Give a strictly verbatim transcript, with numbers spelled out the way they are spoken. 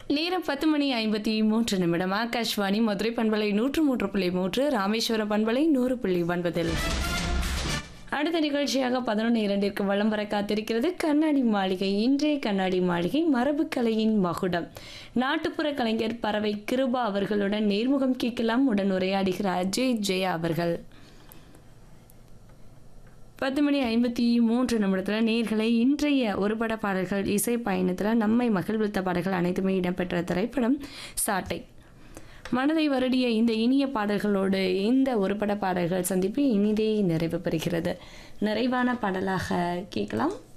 நேரம் பத்து மணி ஐம்பத்தி மூன்று நிமிடம். ஆகாஷ்வாணி மதுரை பண்பலை நூற்று மூன்று புள்ளி மூன்று, ராமேஸ்வரம் பண்பலை நூறு புள்ளி ஒன்பதில் அடுத்த நிகழ்ச்சியாக பதினொன்று இரண்டிற்கு வலம் வர காத்திருக்கிறது கண்ணாடி மாளிகை. இன்றைய கண்ணாடி மாளிகை மரபுக்கலையின் மகுடம். நாட்டுப்புற கலைஞர் பறவை கிருபா அவர்களுடன் நேர்முகம் கேட்கலாம். உடன் உரையாடுகிறார் அஜய் ஜெயா அவர்கள். பத்து மணி ஐம்பத்தி மூன்று நிமிடத்தில் நேர்களை இன்றைய ஒரு பட பாடல்கள் இசை பயணத்தில் நம்மை மகிழ்வித்த பாடல்கள் அனைத்துமே இடம்பெற்ற திரைப்படம் சாட்டை. மனதை வருடிய இந்த இனிய பாடல்களோடு இந்த ஒரு பட பாடல்கள் சந்திப்பு இனிதே நிறைவு பெறுகிறது. நிறைவான பாடலாக கேட்கலாம்.